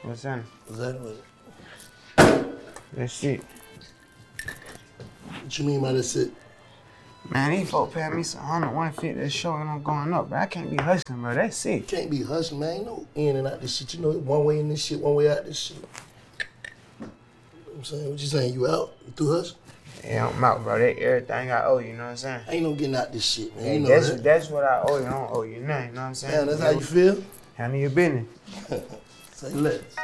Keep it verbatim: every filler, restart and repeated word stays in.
What's that? What's that? What? That's it. What you mean by that shit? Man, these folks pay me some hundred, one fifty that show and I'm going up, bro. I can't be hustling, bro. That's sick. You can't be hustling, man. Ain't no in and out this shit. You know, one way in this shit, one way out this shit. You know what I'm saying? What you saying? You out? You through hustling? Yeah, I'm out, bro. That everything I owe you, you know what I'm saying? Ain't no getting out this shit, man. Hey, you know that's, that. that's what I owe you. I don't owe you nothing, you know what I'm saying? Man, that's how you feel? Handle your business. Say less.